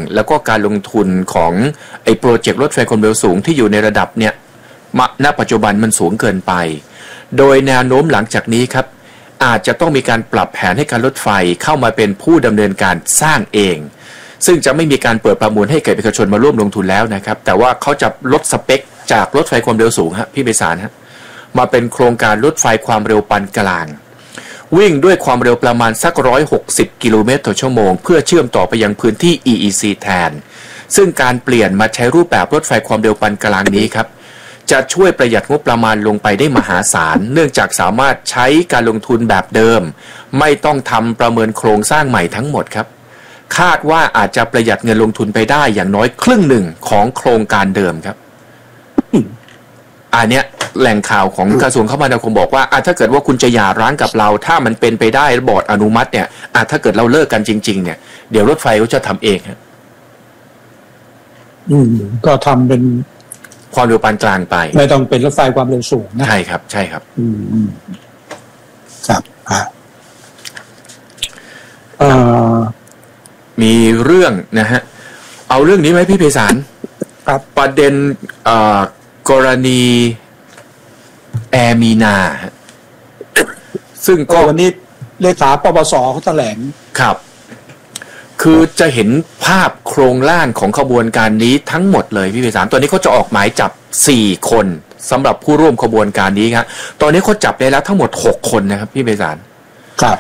แล้วก็การลงทุนของไอ้โปรเจกต์รถไฟความเร็วสูงที่อยู่ในระดับเนี่ยณปัจจุบันมันสูงเกินไปโดยแนวโน้มหลังจากนี้ครับอาจจะต้องมีการปรับแผนให้การรถไฟเข้ามาเป็นผู้ดำเนินการสร้างเองซึ่งจะไม่มีการเปิดประมูลให้แก่เอกชนมาร่วมลงทุนแล้วนะครับแต่ว่าเขาจะลดสเปคจากรถไฟความเร็วสูงฮะพี่ไพศาลฮะมาเป็นโครงการรถไฟความเร็วปานกลางวิ่งด้วยความเร็วประมาณสัก160กิโลเมตรต่อชั่วโมงเพื่อเชื่อมต่อไปยังพื้นที่ EEC แทนซึ่งการเปลี่ยนมาใช้รูปแบบรถไฟความเร็วปานกลางนี้ครับจะช่วยประหยัดงบประมาณลงไปได้มหาศาลเนื่องจากสามารถใช้การลงทุนแบบเดิมไม่ต้องทำประเมินโครงสร้างใหม่ทั้งหมดครับคาดว่าอาจจะประหยัดเงินลงทุนไปได้อย่างน้อยครึ่งหนึ่งของโครงการเดิมครับอันเนี้ยแหล่งข่าวของกระทรวงคมนาคมบอกว่าถ้าเกิดว่าคุณจะหย่าร้างกับเราถ้ามันเป็นไปได้บอร์ดอนุมัติเนี่ยถ้าเกิดเราเลิกกันจริงๆเนี่ยเดี๋ยวรถไฟเขาจะทำเองครับก็ทำเป็นความเร็วปานกลางไปไม่ต้องเป็นรถไฟความเร็วสูงนะใช่ครับใช่ครับครับมีเรื่องนะฮะเอาเรื่องนี้ไหมพี่ไพศาลครับประเด็นกรณีแอร์มีนาซึ่งก็วันนี้เลขาปปสเขาแถลงครับคือจะเห็นภาพโครงร่างของขบวนการนี้ทั้งหมดเลยพี่ไพศาลตอนนี้เขาจะออกหมายจับ4คนสำหรับผู้ร่วมขบวนการนี้ครับตอนนี้เขาจับได้แล้วทั้งหมด6คนนะครับพี่ไพศาลครับ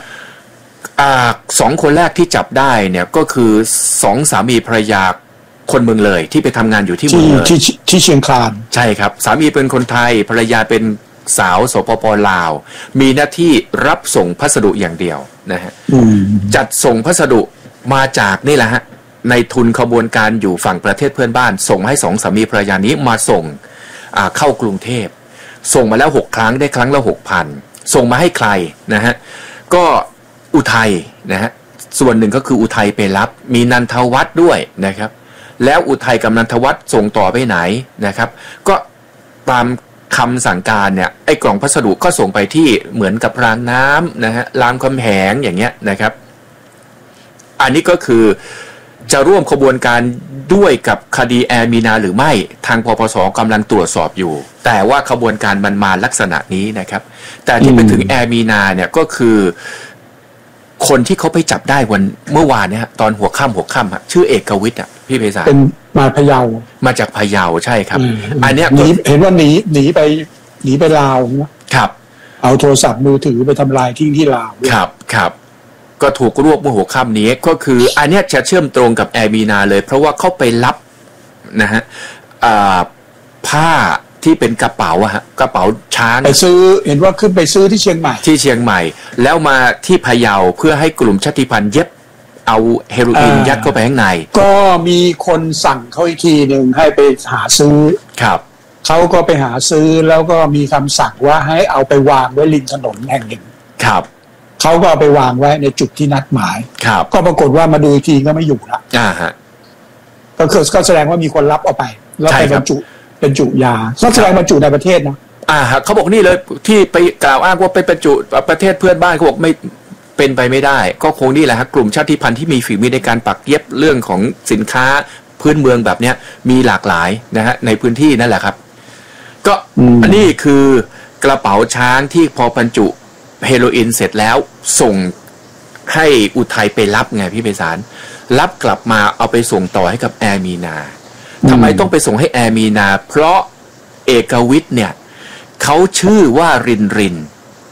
2คนแรกที่จับได้เนี่ยก็คือ2สามีภรรยาคนเมืองเลยที่ไปทำงานอยู่ที่เมืองเลยที่เชียงคานใช่ครับสามีเป็นคนไทยภรรยาเป็นสาวสปป.ลาวมีหน้าที่รับส่งพัสดุอย่างเดียวนะฮะจัดส่งพัสดุมาจากนี่แหละฮะในทุนขบวนการอยู่ฝั่งประเทศเพื่อนบ้านส่งให้2สามีภรรยานี้มาส่งเข้ากรุงเทพส่งมาแล้ว6ครั้งได้ครั้งละ 6,000 ส่งมาให้ใครนะฮะก็อุทัยนะฮะส่วนหนึ่งก็คืออุทัยไปรับมีนันทวัฒน์ด้วยนะครับแล้วอุทัยกับนันทวัฒน์ส่งต่อไปไหนนะครับก็ตามคำสั่งการเนี่ยไอ้กล่องพัสดุก็ส่งไปที่เหมือนกับรางน้ำนะฮะรามคำแหงอย่างเงี้ยนะครับอันนี้ก็คือจะร่วมขบวนการด้วยกับคดีแอร์มีนาหรือไม่ทางปปสกำลังตรวจสอบอยู่แต่ว่าขบวนการมันมาลักษณะนี้นะครับแต่ที่ไปถึงแอร์มีนาเนี่ยก็คือคนที่เขาไปจับได้วันเมื่อวานเนี่ยตอนหัวค่ำชื่อเอกวิทย์พี่ไพศาลเป็นมาพะเยามาจากพะเยาใช่ครับอันเนี้ยเห็นว่าหนีไปลาวนะครับเอาโทรศัพท์มือถือไปทำลายที่ลาวครับก็ถูกรวบเมื่อหัวค่ำนี้ก็คืออันเนี้ยจะเชื่อมตรงกับแอร์มีนาเลยเพราะว่าเขาไปรับนะฮะผ้าที่เป็นกระเป๋ากระเป๋าช้างไปซื้อเห็นว่าขึ้นไปซื้อที่เชียงใหม่แล้วมาที่พะเยาเพื่อให้กลุ่มชาติพันธุ์เย็บเอาเฮโรอีนยัดเข้าไปข้างในก็มีคนสั่งเขาอีกทีหนึ่งให้ไปหาซื้อครับเขาก็ไปหาซื้อแล้วก็มีคำสั่งว่าให้เอาไปวางไว้ริมถนนแห่งหนึ่งครับเขาก็เอาไปวางไว้ในจุดที่นัดหมายครับก็ปรากฏว่ามาดูอีกทีก็ไม่อยู่ละฮะก็แสดงว่ามีคนรับเอาไปแล้วไปบรรจุเป็นจุยาก็แสดงบรรจุในประเทศนะเขาบอกนี่เลยที่ไปกล่าวอ้างว่าไปบรรจุประเทศเพื่อนบ้านเขาบอกไม่เป็นไปไม่ได้ก็คงนี่แหละฮะกลุ่มชาติพันธุ์ที่มีฝีมือในการปักเย็บเรื่องของสินค้าพื้นเมืองแบบเนี้ยมีหลากหลายนะฮะในพื้นที่นั่นแหละครับก็อันนี้คือกระเป๋าช้างที่พอบรรจุเฮโรอีนเสร็จแล้วส่งให้อุทัยไปรับไงพี่ไพศาลรับกลับมาเอาไปส่งต่อให้กับแอร์มีนาทำไมต้องไปส่งให้แอร์มีนาเพราะเอกวิทย์เนี่ยเขาชื่อว่าริน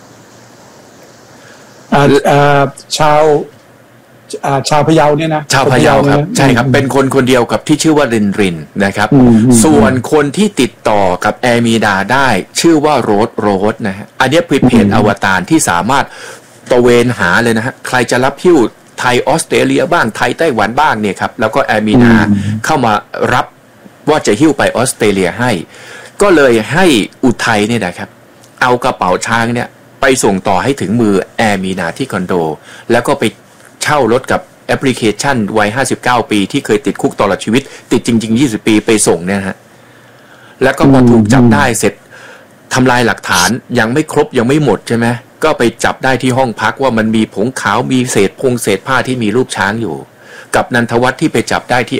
ชาวพะเยาเนี่ยนะชาวพะเยาครับใช่ครับเป็นคนเดียวกับที่ชื่อว่ารินนะครับส่วนคนที่ติดต่อกับแอร์มีนาได้ชื่อว่าโรสนะฮะอันนี้เป็นเพจอวตารที่สามารถตะเวนหาเลยนะฮะใครจะรับหิ้วไทยออสเตรเลียบ้างไทยไต้หวันบ้างเนี่ยครับแล้วก็แอร์มีนาเข้ามารับว่าจะหิ้วไปออสเตรเลียให้ก็เลยให้อุทัยเนี่ยนะครับเอากระเป๋าช้างเนี่ยไปส่งต่อให้ถึงมือแอร์มีนาที่คอนโดแล้วก็ไปเช่ารถกับแอปพลิเคชันวัย59ปีที่เคยติดคุกตลอดชีวิตติดจริงๆ20ปีไปส่งเนี่ยฮะแล้วก็พอถูกจับได้เสร็จทำลายหลักฐานยังไม่ครบยังไม่หมดใช่ไหมก็ไปจับได้ที่ห้องพักว่ามันมีผงขาวมีเศษผ้าที่มีรูปช้างอยู่กับนันทวัฒน์ที่ไปจับได้ที่